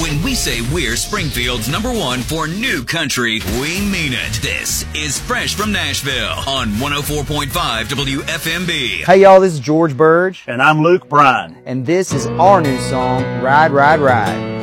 When we say we're Springfield's #1 for new country, we mean it. This is Fresh from Nashville on 104.5 WFMB. Hey y'all, this is George Burge. And I'm Luke Bryan. And this is our new song, Ride, Ride, Ride.